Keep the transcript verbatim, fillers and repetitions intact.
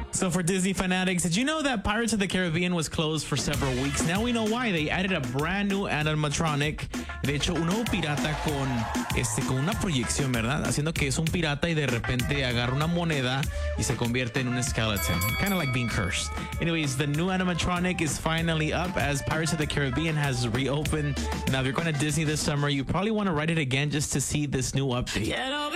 So for Disney fanatics, did you know that Pirates of the Caribbean was closed for several weeks? Now we know why. They added a brand new animatronic. De hecho, un nuevo pirata con, este, con una proyección, ¿verdad? Haciendo que es un pirata y de repente agarra una moneda y se convierte en un skeleton. Kind of like being cursed. Anyways, the new animatronic is finally up as Pirates of the Caribbean has reopened. Now, if you're going to Disney this summer, you probably want to ride it again just to see this new update.